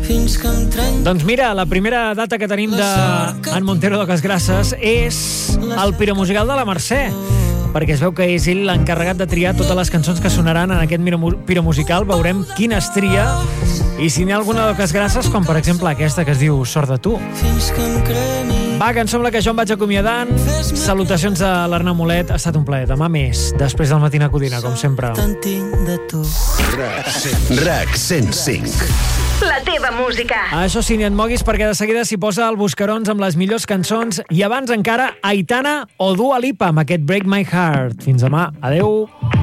Doncs mira, la primera data que tenim d'en Montero de Casgrasses és el Piromusical de la Mercè, perquè es veu que és ell l'encarregat de triar totes les cançons que sonaran en aquest piromusical. Veurem quina es tria i si n'hi ha alguna de Casgrasses, com per exemple aquesta que es diu Sort de tu. Va, que em sembla que jo em vaig acomiadant. Salutacions a l'Arnau Molet, ha estat un plaer. Demà més, després del Matina Codina, com sempre. RAC 105. La teva música. Això sí, ni et moguis, perquè de seguida s'hi posa el Buscarons amb les millors cançons i abans encara Aitana o Dua Lipa amb aquest Break My Heart. Fins demà. Adeu.